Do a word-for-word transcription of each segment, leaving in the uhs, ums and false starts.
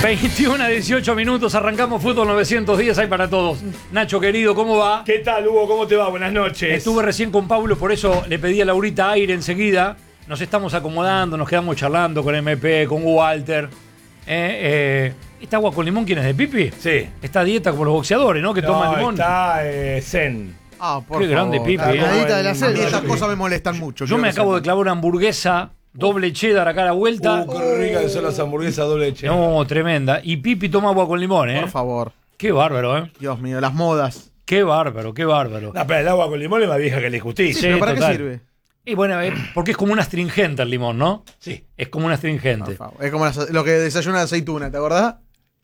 veintiuno a dieciocho minutos, arrancamos Fútbol novecientos diez, hay para todos. Nacho, querido, ¿cómo va? ¿Qué tal, Hugo? ¿Cómo te va? Buenas noches. Estuve recién con Pablo, por eso le pedí a Laurita aire enseguida. Nos estamos acomodando, nos quedamos charlando con M P, con Walter. Eh, eh, ¿Esta agua con limón quién es? ¿De Pipi? Sí. Está a dieta como los boxeadores, ¿no? Que No, toman limón. está eh, zen. Ah, por Qué favor. grande Pipi. La eh. nadita de la A mí selva. esas Esas Sí. cosas me molestan mucho. Yo me acabo de clavar una hamburguesa doble cheddar acá a la vuelta. Uh, qué ricas que son las hamburguesas doble leche. No, tremenda. Y Pipi toma agua con limón, ¿eh? Por favor. Qué bárbaro, ¿eh? Dios mío, las modas. Qué bárbaro, qué bárbaro. No, pero el agua con limón es más vieja que la injusticia. Sí, ¿Pero para total. qué sirve? Y bueno, eh, porque es como un astringente el limón, ¿no? Sí. Es como un astringente. Por favor. Es como las- lo que desayuna la aceituna, ¿te acordás?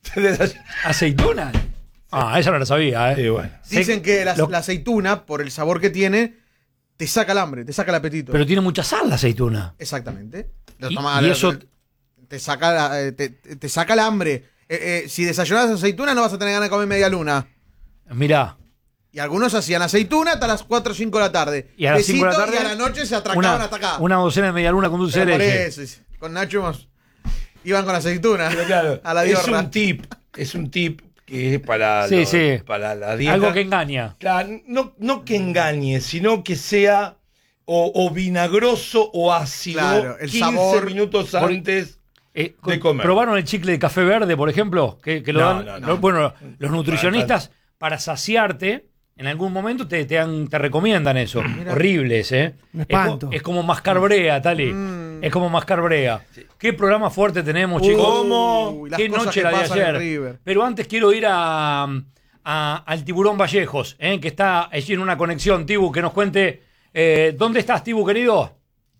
¿Aceituna? Ah, esa no la sabía, Sí, ¿eh? bueno. Dicen Sé- que la, lo- la aceituna, por el sabor que tiene, te saca el hambre, te saca el apetito. Pero tiene mucha sal la aceituna. Exactamente. Lo Y- tomás- y eso- te saca, la- eh, te, te saca el hambre. Eh, eh, si desayunás aceituna no vas a tener ganas de comer media luna. Mirá. Y algunos hacían aceituna hasta las cuatro o cinco de la tarde. Y a las cinco de la Besito, tarde, y a la noche se atracaban Una, hasta acá. una docena de media luna con dulce de Pero por leche. eso, con Nacho íbamos- iban con aceituna. Pero claro, a la es diorra. un tip. Es un tip que es para, Sí, los- sí. para la dieta. Algo que engaña. Claro, no, no que engañe, sino que sea o, o vinagroso o ácido Claro, el quince sabor. minutos Por- antes Eh, de comer. ¿Probaron el chicle de café verde, por ejemplo? Que, que lo No, dan. no, no. lo- bueno, los nutricionistas, para saciarte, en algún momento te, te, han- te recomiendan eso. Horribles, ¿eh? Me Es, co- espanto. es como mascar brea, Tali. Mm. Es como mascar brea. Qué programa fuerte tenemos, chicos. ¿Cómo? Uy, las Qué cosas noche que la de pasan en ayer. River. Pero antes quiero ir a, a- al Tiburón Vallejos, ¿eh? Que está allí en una conexión. Tibu, que nos cuente. eh, ¿Dónde estás, Tibu, querido?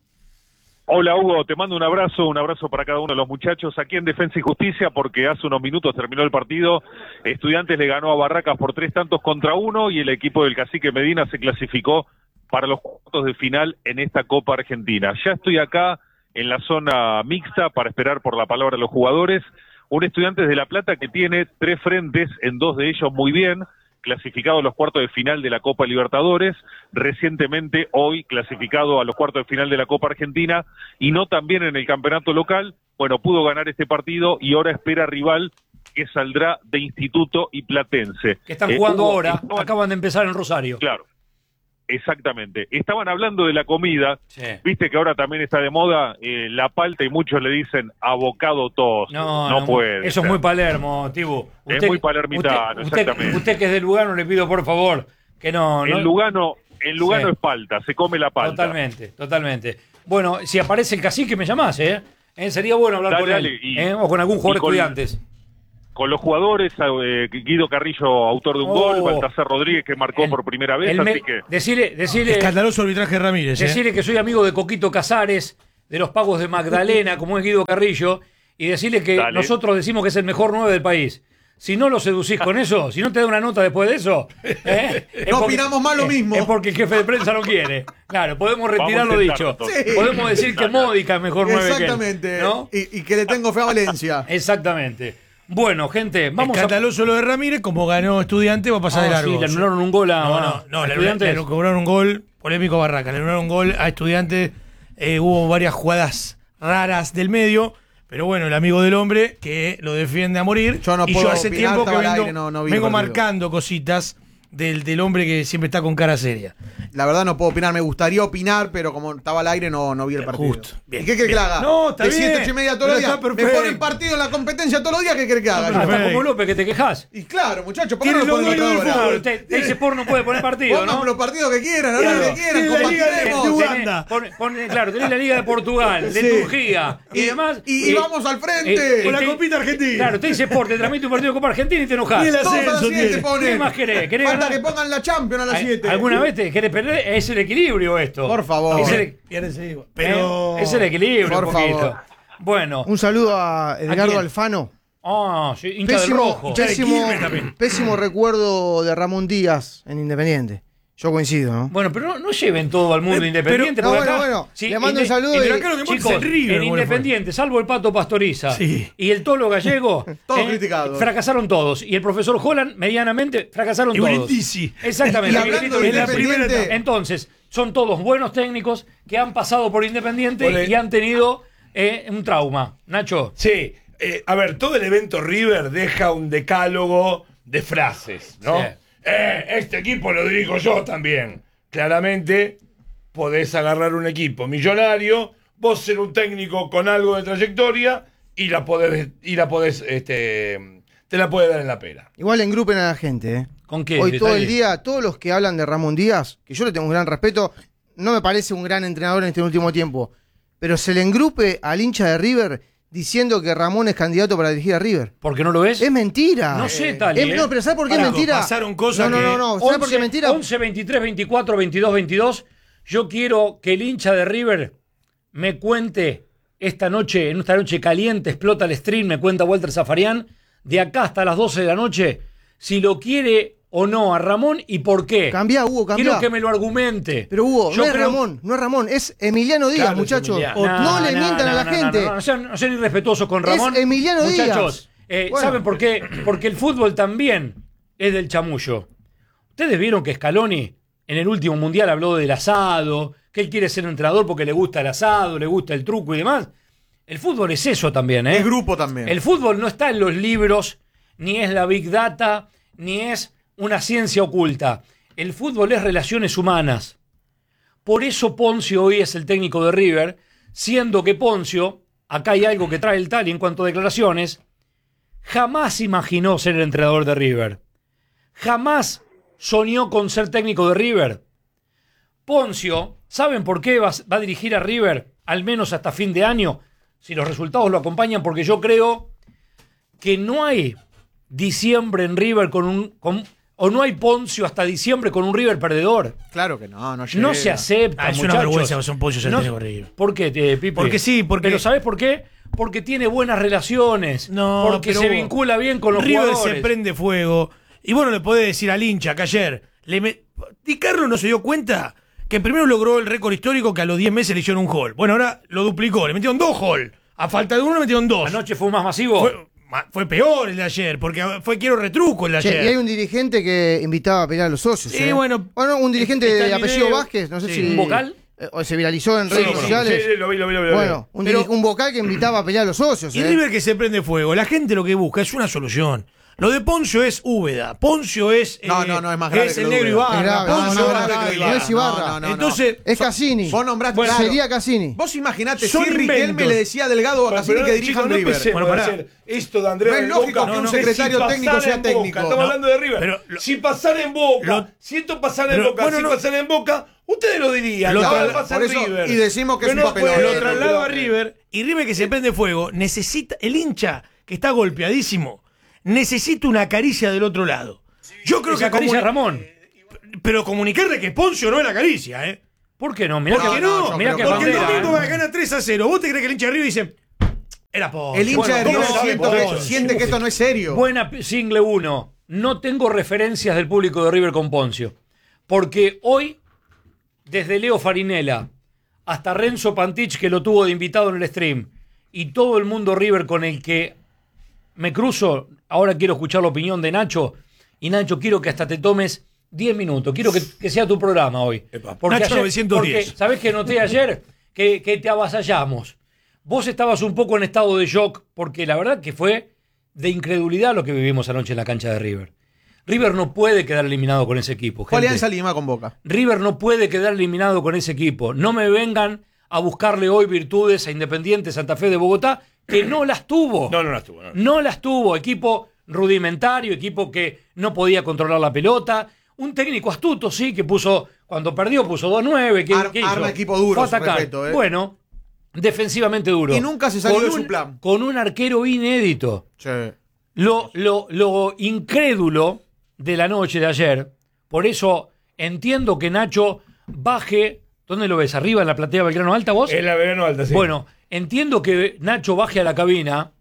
Hola Hugo, te mando un abrazo, un abrazo para cada uno de los muchachos aquí en Defensa y Justicia, porque hace unos minutos terminó el partido. Estudiantes le ganó a Barracas por tres tantos contra uno y el equipo del Cacique Medina se clasificó para los cuartos de final en esta Copa Argentina. Ya estoy acá en la zona mixta para esperar por la palabra de los jugadores. Un Estudiantes de La Plata que tiene tres frentes, en dos de ellos muy bien, clasificado a los cuartos de final de la Copa Libertadores, recientemente hoy clasificado a los cuartos de final de la Copa Argentina y no también en el campeonato local. Bueno, pudo ganar este partido y ahora espera rival que saldrá de Instituto y Platense. Que están Eh, jugando Hugo, ahora. estaban- Acaban de empezar en Rosario. Claro, exactamente. Estaban hablando de la comida, Sí. viste que ahora también está de moda eh, la palta y muchos le dicen abocado toast. No, no, no, puede. Eso es ser. muy Palermo, Tibu. Es muy palermitano, usted, usted, exactamente. usted que es de Lugano, le pido por favor que no. no En Lugano, en Lugano Sí. es palta, se come la palta. Totalmente, totalmente. Bueno, si aparece el cacique, me llamás, ¿eh? Eh, Sería bueno hablar Dale, con él. dale, y- ¿eh? O con algún jugador y con- estudiantes. Con los jugadores, eh, Guido Carrillo, autor de un Oh. gol, Baltasar Rodríguez, que marcó El- por primera vez, el me- así que... Decile, decile, Escandaloso arbitraje de Ramírez, ¿eh? decile que soy amigo de Coquito Casares, de los pagos de Magdalena, como es Guido Carrillo, y decirle que Dale. nosotros decimos que es el mejor nueve del país. Si no lo seducís con eso, si no te da una nota después de eso, ¿eh? Es No porque- opinamos más lo es- mismo. Es porque el jefe de prensa no quiere. Claro, podemos retirar Vamos lo a dicho. intentarlo, entonces. Podemos decir que Módica es mejor nueve que él, Exactamente. ¿no? Y, y que le tengo fe a Valencia. Exactamente. Bueno, gente, vamos a... Escandaloso lo de Ramírez, como ganó Estudiante, va a pasar de Ah, largo. sí, le anularon un gol a, No, no, a no, le, Estudiantes. le cobraron un gol, polémico Barraca, le anularon un gol a Estudiantes, eh, hubo varias jugadas raras del medio, pero bueno, el amigo del hombre que lo defiende a morir. Yo no y puedo yo hace opinar, tiempo que estaba al vengo, aire, no- no vi el vengo partido. marcando cositas del, del hombre que siempre está con cara seria. La verdad no puedo opinar, me gustaría opinar, pero como estaba al aire no, no vi el partido. Justo. Bien, ¿Y qué querés que bien. la haga? No, está de bien, siete, ocho y media todos pero los días. está Me perfecto. ponen partido en la competencia todos los días, ¿qué querés que haga? Ah, yo? está perfecto. como López, que te quejas. Y claro, muchachos, ¿por qué Tienen no lo los ponen dueños del otra hora? fútbol. Usted te dice por no puede poner partido, Pongan ¿no? los partidos que quieran, ahora Claro. que quieran, Tiene la Liga de- compartiremos. de Tenés- Uganda. pone- pone- claro, tenés la Liga de Portugal, de Sí. Turquía y, Y- demás. y- y vamos al frente. Con la te- copita argentina. Claro, te dice Sport, te transmite un partido de Copa Argentina y te enojás. Y el Todos a las ascenso siete tiene. ponen. ¿Qué más querés? ¿Querés Falta ganar? que pongan la Champions a las Ay, siete. ¿Alguna vez te querés perder? Es el equilibrio esto. Por favor. Es el, Pierde ese igual. pero... Pero es el equilibrio Por un poquito. favor. Bueno. Un saludo a Edgardo quién? Alfano. Ah, sí, hincha del Pésimo, rojo. hincha de pésimo, Quilmes también. pésimo recuerdo de Ramón Díaz en Independiente. Yo coincido, ¿no? Bueno, pero no, no lleven todo al mundo Eh, independiente. pero- porque no, acá- bueno, bueno, le mando un inde- saludo inde- y- Pero acá lo que importa chicos, es el River, en ¿cómo le fue? Independiente, salvo el Pato Pastoriza Sí. y el Tolo Gallego, Todos criticados. fracasaron todos. Y el profesor Holland, medianamente, fracasaron Y todos. Brindisi. Exactamente. Y hablando de En la Independiente- primera- Entonces, son todos buenos técnicos que han pasado por Independiente Ole. y han tenido eh, un trauma. Nacho. Sí, eh, a ver, todo el evento River deja un decálogo de frases, ¿no? Sí. Eh, este equipo lo dirijo yo también. Claramente podés agarrar un equipo millonario, vos ser un técnico con algo de trayectoria y la podés, y la podés, este, te la puede dar en la pera. Igual engrupen a la gente, ¿eh? ¿Con qué? Hoy todo detalle? el día, todos los que hablan de Ramón Díaz, que yo le tengo un gran respeto, no me parece un gran entrenador en este último tiempo, pero se le engrupe al hincha de River diciendo que Ramón es candidato para dirigir a River. ¿Por qué no lo ves? Es mentira. No sé, Tali, Es- ¿eh? No, pero ¿sabes por qué es Pará, mentira? pasaron cosas no, no, que- no, no. ¿Sabes por qué es mentira? once, veintitrés, veinticuatro, veintidós, veintidós. Yo quiero que el hincha de River me cuente esta noche, en esta noche caliente, explota el stream, me cuenta Walter Zafarian, de acá hasta las doce de la noche, si lo quiere o no a Ramón y por qué. Cambia, Hugo, cambia. Quiero que me lo argumente. Pero Hugo, Yo no es creo- Ramón, no es Ramón, es Emiliano Díaz, Claro, es muchachos. Emiliano. O- no, le mientan a la no, gente. No, no, no sean, no sean irrespetuosos con Es Ramón. Emiliano Muchachos, Díaz. eh, Bueno. ¿saben por qué? Porque el fútbol también es del chamullo. Ustedes vieron que Scaloni en el último mundial habló del asado, que él quiere ser entrenador porque le gusta el asado, le gusta el truco y demás. El fútbol es eso también, ¿eh? Es grupo también. El fútbol no está en los libros, ni es la big data, ni es una ciencia oculta. El fútbol es relaciones humanas. Por eso Poncio hoy es el técnico de River, siendo que Poncio, acá hay algo que trae el Tali en cuanto a declaraciones, jamás imaginó ser el entrenador de River. Jamás soñó con ser técnico de River. Poncio, ¿saben por qué va, va a dirigir a River al menos hasta fin de año? Si los resultados lo acompañan, porque yo creo que no hay diciembre en River con un... con- o no hay Poncio hasta diciembre con un River perdedor. Claro que no, no llega. No se acepta, Ah, es una muchachos. vergüenza que son Poncio ser No- técnico de River. ¿Por qué, te, Pipe? Porque sí, porque- ¿Pero sabes por qué? Porque tiene buenas relaciones. No, porque pero se Hugo, vincula bien con los River jugadores. se prende fuego. Y bueno, le podés decir al hincha que ayer. Le me... Di Carlo no se dio cuenta que primero logró el récord histórico que a los diez meses le hicieron un gol. Bueno, ahora lo duplicó. Le metieron dos gol. A falta de uno le metieron dos. Anoche fue más masivo. Fue, ma- fue peor el de ayer, porque fue quiero retruco el de Che, ayer. y hay un dirigente que invitaba a pelear a los socios. Sí, ¿eh? bueno, Bueno, un dirigente está de el apellido video. Vázquez, no sé Sí. si. ¿Un vocal? eh, o se viralizó en Sí, redes sí, sociales. sí, lo vi, lo vi, lo vi. lo vi. Bueno, un, Pero- diri- un vocal que invitaba a pelear a los socios. Y ¿eh? River que se prende fuego. La gente lo que busca es una solución. Lo de Poncio es Úbeda. Poncio es. No, eh, no, no, es más grave Es que el lo de negro Úbeda. Ibarra. Es grave, No, Poncio no, es no, más grave no, que no, no es Ibarra. no, no, no. Entonces, Es Cassini. Vos nombraste. Bueno, claro. sería Cassini. Vos imaginate si Son Riquelme inventos. le decía a Delgado a Bueno, Cassini pero, que dirija chicos, en no River. empecemos Bueno, a pará. hacer esto de Andrea No es del lógico Boca. que un No, secretario si técnico pasara sea en técnico. Boca, estamos No. hablando de River. Pero lo- si pasara en Boca, Lo- si esto pasara en pero, Boca, bueno, si no. pasara en Boca, ustedes lo dirían. Lo No, tra- pasa por en eso- River. y decimos que es Pero un no papelón. puede, lo Pero- traslado a pero- River y River que se prende fuego necesita el hincha que está golpeadísimo necesita una caricia del otro lado. Yo creo Esa que caricia comuni- Ramón. pero comunicarle que Poncio no es la caricia, ¿eh? ¿Por qué no? Mirá ¿Por que qué no, no? yo mirá creo que que Porque el bandera, domingo ¿eh? va a ganar tres a cero. ¿Vos te crees que el hincha de River dice era Poncio? El hincha Bueno, de ¿cómo River sabe siento por que- eso? siente que esto no es serio. Buena p- single uno. No tengo referencias del público de River con Poncio. Porque hoy, desde Leo Farinella hasta Renzo Pantich, que lo tuvo de invitado en el stream, y todo el mundo River con el que me cruzo, ahora quiero escuchar la opinión de Nacho. Y Nacho, quiero que hasta te tomes diez minutos. Quiero que, que sea tu programa hoy. Porque Nacho novecientos diez. porque, ¿sabés qué noté ayer? Que, que te avasallamos. Vos estabas un poco en estado de shock, porque la verdad que fue de incredulidad lo que vivimos anoche en la cancha de River. River no puede quedar eliminado con ese equipo. Fue gente. Alianza Lima con Boca. River no puede quedar eliminado con ese equipo. No me vengan a buscarle hoy virtudes a Independiente Santa Fe de Bogotá, que no las tuvo. No, no las tuvo. No. No las tuvo. Equipo rudimentario, equipo que no podía controlar la pelota. Un técnico astuto, sí, que puso, cuando perdió, puso dos nueve. ¿Qué, Ar- qué hizo? arma equipo duro, Fue a su atacar. respeto, ¿eh? Bueno, defensivamente duro. Y nunca se salió Con de su un- plan. Con un arquero inédito. Sí. Lo, lo, lo incrédulo de la noche de ayer, por eso entiendo que Nacho baje. ¿Dónde lo ves? ¿Arriba en la platea Belgrano Alta vos? Es la Verano Alta, sí. Bueno, entiendo que Nacho baje a la cabina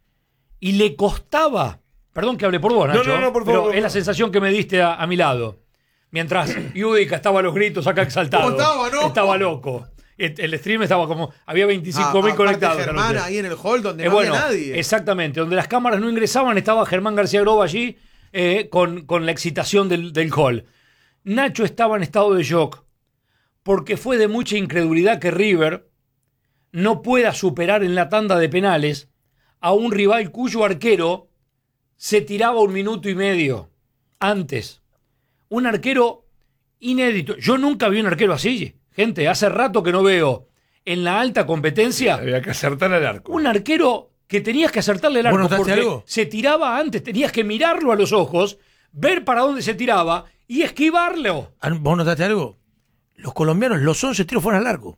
y le costaba. Perdón que hable por vos, No, Nacho. no, no, por pero favor. es la sensación que me diste a, a mi lado. Mientras Yudica estaba a los gritos acá exaltado. ¿Cómo estaba, no? Estaba loco. El, el stream estaba como. Había veinticinco mil Ah, conectados. aparte anoche. Germán ahí en el hall donde Eh, no bueno, había nadie. exactamente. Donde las cámaras no ingresaban, estaba Germán García Groba allí eh, con, con la excitación del, del hall. Nacho estaba en estado de shock porque fue de mucha incredulidad que River no pueda superar en la tanda de penales a un rival cuyo arquero se tiraba un minuto y medio antes. Un arquero inédito. Yo nunca vi un arquero así, gente. Hace rato que no veo en la alta competencia Había que acertar al arco. un arquero que tenías que acertarle el arco ¿Vos notaste porque algo? se tiraba antes. Tenías que mirarlo a los ojos, ver para dónde se tiraba y esquivarlo. Ah, ¿Vos notaste algo? Los colombianos, los once tiros fueron al largo.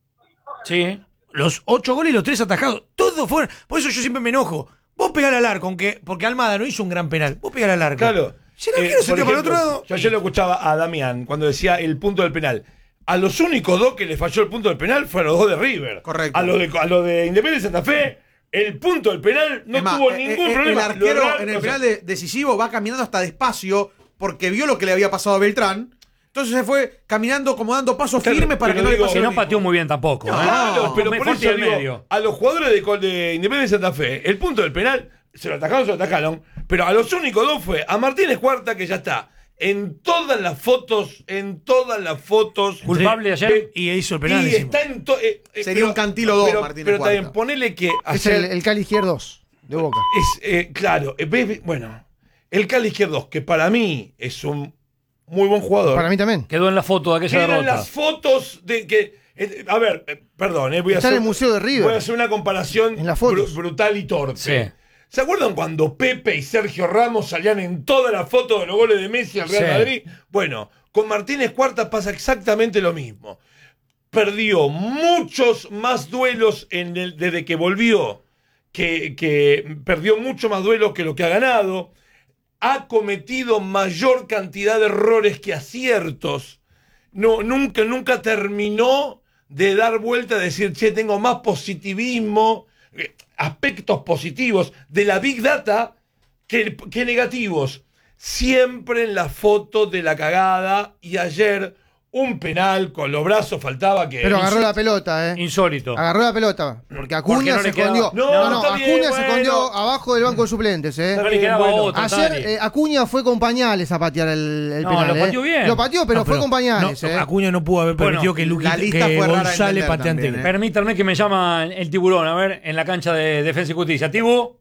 Sí. Los ocho goles y los tres atajados. Todos fueron. Por eso yo siempre me enojo. Vos pegale al arco, aunque, porque Almada no hizo un gran penal. Vos pegale al arco. Claro. Si el arquero Eh, se por tira para el otro ejemplo, lado. Yo ayer lo escuchaba a Damián cuando decía el punto del penal. A los únicos dos que le falló el punto del penal fueron los dos de River. Correcto. A los de, a los de Independiente Santa Fe, el punto del penal no Es más, tuvo eh, ningún eh, problema. El arquero Lo errar- en el o sea, penal de- decisivo va caminando hasta despacio porque vio lo que le había pasado a Beltrán. Entonces se fue caminando como dando pasos Claro, firmes para pero que no le digo, pase Que lo no mismo. pateó muy bien tampoco. No, ¿eh? Claro, pero Me por fuerte eso al digo, medio. a los jugadores de, Col- de Independiente Santa Fe, el punto del penal se lo atacaron, se lo atacaron, pero a los únicos dos fue a Martínez Cuarta, que ya está en todas las fotos, en todas las fotos. Culpable de- ayer. de- Y hizo el penal Y encima. está en to- eh, eh, Sería un Cantilo dos, pero, Martínez Pero Cuarta. también ponele que Es ayer el, el Cali Izquierdo dos de Boca. es, eh, claro, eh, ves- bueno, el Cali Izquierdo, que para mí es un muy buen jugador. Para mí también. Quedó en la foto de aquella Eran derrota. las fotos de que. eh, a ver, eh, perdón, eh, voy a Está en hacer. el Museo de River. Voy a hacer una comparación En las fotos. bru- brutal y torpe. Sí. ¿Se acuerdan cuando Pepe y Sergio Ramos salían en todas las fotos de los goles de Messi al Real Sí. Madrid? Bueno, con Martínez Cuarta pasa exactamente lo mismo. Perdió muchos más duelos en el- desde que volvió, que, que perdió mucho más duelos que lo que ha ganado. Ha cometido mayor cantidad de errores que aciertos. No, nunca, nunca terminó de dar vuelta, de decir, che, tengo más positivismo, eh, aspectos positivos de la Big Data que, que negativos. Siempre en la foto de la cagada, y ayer un penal con los brazos faltaba que... Pero agarró la pelota, ¿eh? Insólito. Agarró la pelota. Porque Acuña no le se escondió. quedaba- No, No, no, está Acuña bien, se bueno. escondió abajo del banco de suplentes, ¿eh? No le bien, quedaba bueno. otra. Ayer Tani. eh, Acuña fue con pañales a patear el, el No, penal. lo ¿eh? pateó bien. Lo pateó, pero No, fue con pañales, no, ¿eh? Acuña no pudo haber Bueno, permitido que, Luqui- la lista que fue rara de González entender patee también, ante ¿eh? Permítanme que me llama el tiburón, a ver, en la cancha de Defensa y Justicia. Tibu.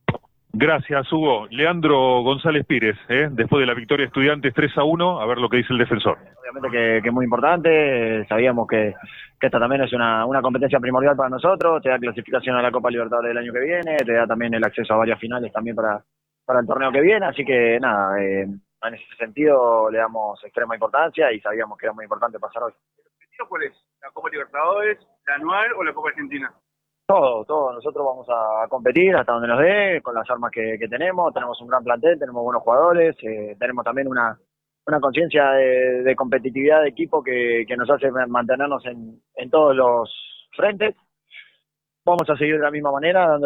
Gracias, Hugo. Leandro González Pires, ¿eh? Después de la victoria de Estudiantes tres a uno, a ver lo que dice el defensor. Obviamente que, que es muy importante, eh, sabíamos que, que esta también es una, una competencia primordial para nosotros, te da clasificación a la Copa Libertadores del año que viene, te da también el acceso a varias finales también para, para el torneo que viene, así que nada, eh, en ese sentido le damos extrema importancia y sabíamos que era muy importante pasar hoy. ¿El objetivo cuál es? ¿La Copa Libertadores, la anual o la Copa Argentina? Todo, todo, nosotros vamos a competir hasta donde nos dé, con las armas que, que tenemos, tenemos un gran plantel, tenemos buenos jugadores, eh, tenemos también una, una conciencia de, de competitividad de equipo que, que nos hace mantenernos en, en todos los frentes. Vamos a seguir de la misma manera, dando